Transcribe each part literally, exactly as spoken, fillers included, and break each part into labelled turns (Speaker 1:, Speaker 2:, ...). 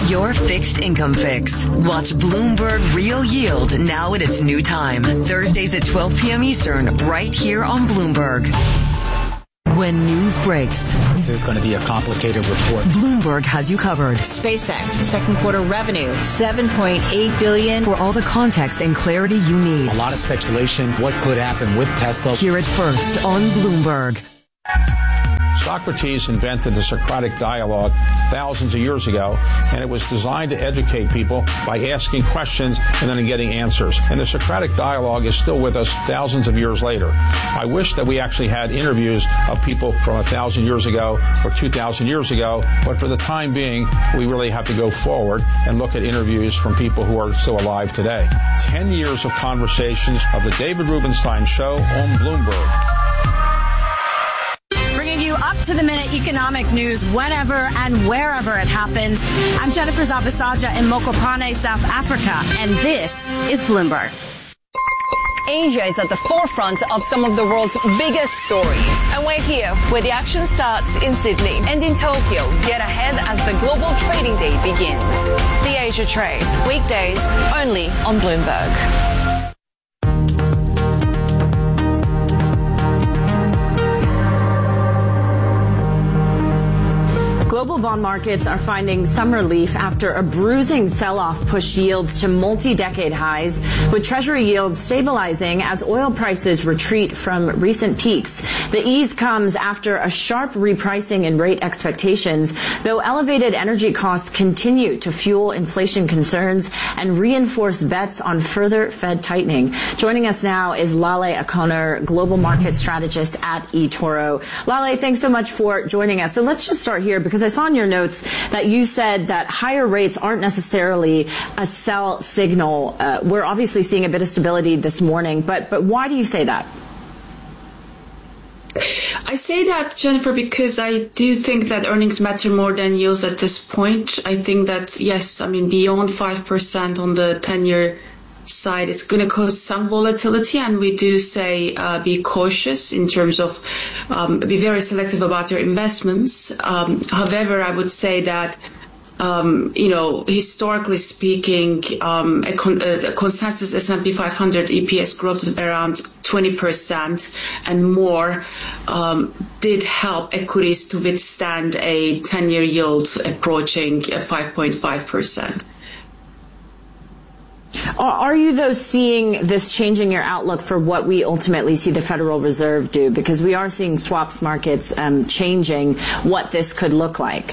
Speaker 1: Your fixed income fix. Watch Bloomberg Real Yield now at its new time. Thursdays at twelve p.m. Eastern, right here on Bloomberg. When news breaks,
Speaker 2: this is going to be a complicated report.
Speaker 1: Bloomberg has you covered.
Speaker 3: SpaceX, second quarter revenue, seven point eight billion dollars.
Speaker 1: For all the context and clarity you need.
Speaker 2: A lot of speculation, what could happen with Tesla.
Speaker 1: Hear it first on Bloomberg.
Speaker 4: Socrates invented the Socratic dialogue thousands of years ago, and it was designed to educate people by asking questions and then getting answers. And the Socratic dialogue is still with us thousands of years later. I wish that we actually had interviews of people from a thousand years ago or two thousand years ago, but for the time being, we really have to go forward and look at interviews from people who are still alive today. Ten years of conversations of the David Rubenstein Show on Bloomberg.
Speaker 5: Up to the minute economic news whenever and wherever it happens. I'm Jennifer Zabasaja in Mokopane, South Africa, and this is Bloomberg.
Speaker 6: Asia is at the forefront of some of the world's biggest stories.
Speaker 7: And we're here where the action starts in Sydney.
Speaker 6: And in Tokyo, get ahead as the global trading day begins.
Speaker 7: The Asia Trade, weekdays only on Bloomberg.
Speaker 5: Global bond markets are finding some relief after a bruising sell-off pushed yields to multi-decade highs, with Treasury yields stabilizing as oil prices retreat from recent peaks. The ease comes after a sharp repricing in rate expectations, though elevated energy costs continue to fuel inflation concerns and reinforce bets on further Fed tightening. Joining us now is Lale Akoner, global market strategist at eToro. Lale, thanks so much for joining us. So let's just start here, because I saw in your notes that you said that higher rates aren't necessarily a sell signal. Uh, we're obviously seeing a bit of stability this morning, but but why do you say that?
Speaker 8: I say that, Jennifer, because I do think that earnings matter more than yields at this point. I think that, yes, I mean, beyond five percent on the ten-year side, it's going to cause some volatility, and we do say uh, be cautious in terms of um, be very selective about your investments. Um, however, I would say that um, you know, historically speaking, um, a, con- a consensus S and P five hundred E P S growth of around twenty percent and more um, did help equities to withstand a ten-year yield approaching five point five percent.
Speaker 5: Are you, though, seeing this changing your outlook for what we ultimately see the Federal Reserve do? Because we are seeing swaps markets um, changing what this could look like.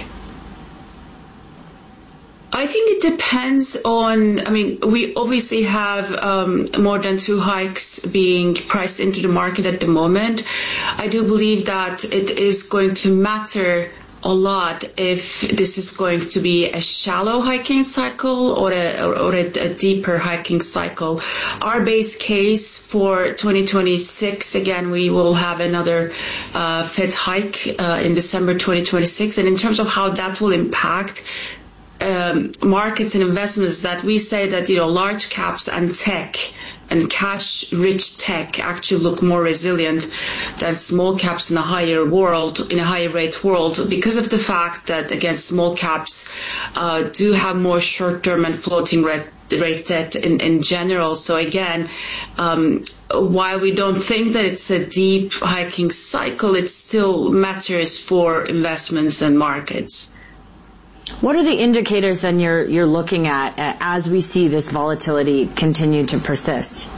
Speaker 8: I think it depends on, I mean, we obviously have um, more than two hikes being priced into the market at the moment. I do believe that it is going to matter a lot if this is going to be a shallow hiking cycle or a, or, or a, a deeper hiking cycle. Our base case for twenty twenty-six, again, we will have another uh, Fed hike uh, in December twenty twenty-six. And in terms of how that will impact um, markets and investments, that we say that, you know, large caps and tech and cash-rich tech actually look more resilient than small caps in a higher world, in a higher rate world, because of the fact that, again, small caps uh, do have more short-term and floating rate, rate debt in, in general. So again, um, while we don't think that it's a deep hiking cycle, it still matters for investments and markets.
Speaker 5: What are the indicators then you're you're looking at uh, as we see this volatility continue to persist?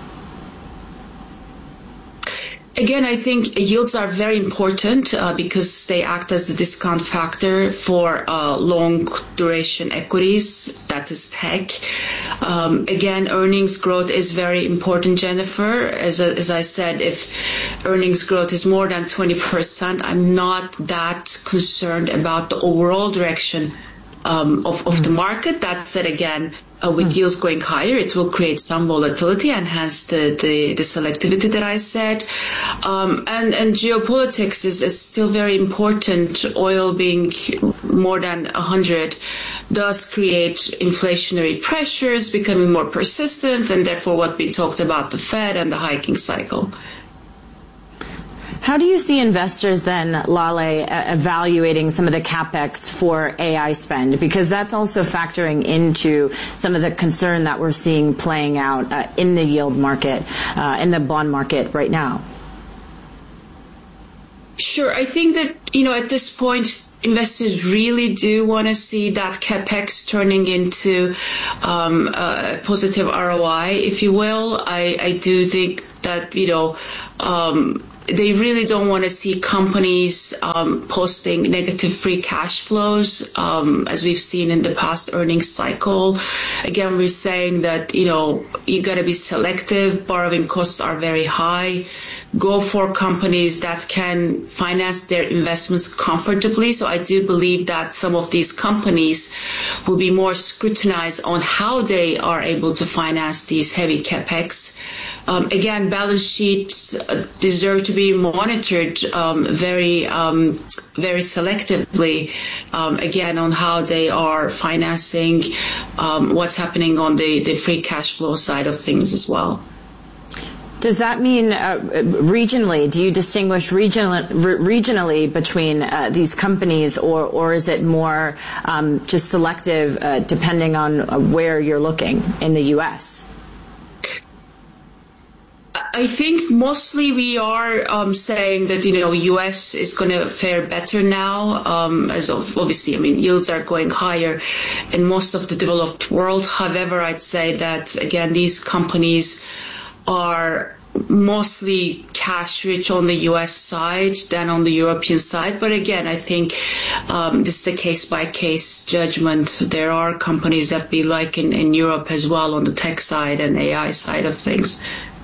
Speaker 8: Again, I think yields are very important uh, because they act as the discount factor for uh, long duration equities, that is tech. Um, again, earnings growth is very important, Jennifer. As, a, as I said, if earnings growth is more than twenty percent, I'm not that concerned about the overall direction um, of, of the market. That said, again, Uh, with yields going higher, it will create some volatility and hence the, the, the selectivity that I said. Um, and, and geopolitics is, is still very important. Oil being more than one hundred does create inflationary pressures becoming more persistent, and therefore what we talked about, the Fed and the hiking cycle.
Speaker 5: How do you see investors then, Lale, uh, evaluating some of the capex for A I spend? Because that's also factoring into some of the concern that we're seeing playing out uh, in the yield market, uh, in the bond market right now.
Speaker 8: Sure. I think that, you know, at this point, investors really do want to see that capex turning into um, a positive R O I, if you will. I, I do think that, you know, um, they really don't want to see companies um, posting negative free cash flows, um, as we've seen in the past earnings cycle. Again, we're saying that, you know, you got to be selective. Borrowing costs are very high. Go for companies that can finance their investments comfortably. So I do believe that some of these companies will be more scrutinized on how they are able to finance these heavy capex. Um, again, balance sheets deserve to be monitored um, very, um, very selectively. Um, again, on how they are financing, um, what's happening on the, the free cash flow side of things as well.
Speaker 5: Does that mean uh, regionally? Do you distinguish regional, re- regionally between uh, these companies, or, or is it more um, just selective, uh, depending on uh, where you're looking in the U S?
Speaker 8: I think mostly we are um, saying that, you know, U S is going to fare better now, um, as of, obviously, I mean, yields are going higher in most of the developed world. However, I'd say that, again, these companies are mostly cash rich on the U S side than on the European side. But again, I think um, this is a case by case judgment. There are companies that be like in, in Europe as well on the tech side and A I side of things.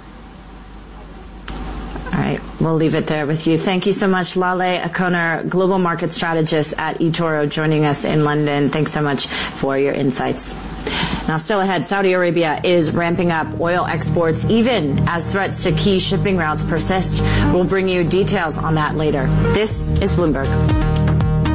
Speaker 5: All right, we'll leave it there with you. Thank you so much, Lale Akoner, Global Market Strategist at eToro, joining us in London. Thanks so much for your insights. Now, still ahead, Saudi Arabia is ramping up oil exports even as threats to key shipping routes persist. We'll bring you details on that later. This is Bloomberg.